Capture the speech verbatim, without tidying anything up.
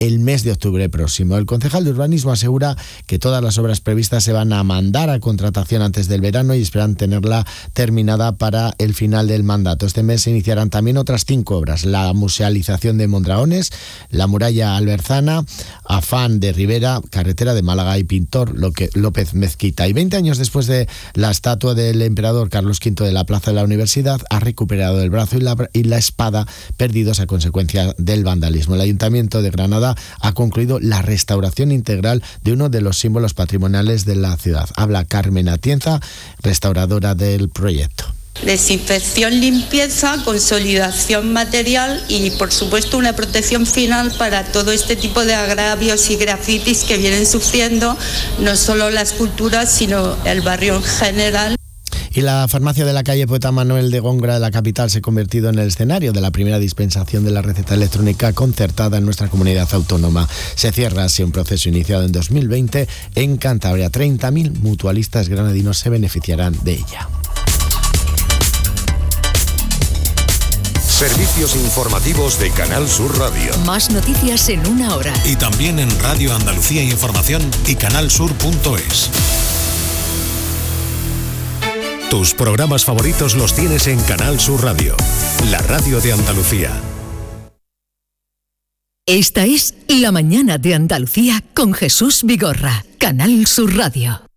el mes de octubre próximo. El concejal de urbanismo asegura que todas las obras previstas se van a mandar a contratación antes del verano y esperan tenerla terminada para el final del mandato. Este mes se iniciarán también otras cinco obras: la musealización de Mondragones, la muralla alberzana, Afán de Rivera, carretera de Málaga y Pintor López Mezquita. Y veinte años después de la estatua del emperador Carlos quinto de la Plaza de la Universidad, ha recuperado el brazo y la, y la espada perdidos a consecuencia del vandalismo. El Ayuntamiento de Granada ha concluido la restauración integral de uno de los símbolos patrimoniales de la ciudad. Habla Carmen Atienza, restauradora del proyecto. Desinfección, limpieza, consolidación material y, por supuesto, una protección final para todo este tipo de agravios y grafitis que vienen sufriendo no solo la escultura, sino el barrio en general. Y la farmacia de la calle Poeta Manuel de Góngora de la capital se ha convertido en el escenario de la primera dispensación de la receta electrónica concertada en nuestra comunidad autónoma. Se cierra así un proceso iniciado en dos mil veinte en Cantabria. treinta mil mutualistas granadinos se beneficiarán de ella. Servicios informativos de Canal Sur Radio. Más noticias en una hora. Y también en Radio Andalucía Información y canalsur punto es. Tus programas favoritos los tienes en Canal Sur Radio, la radio de Andalucía. Esta es La Mañana de Andalucía con Jesús Vigorra, Canal Sur Radio.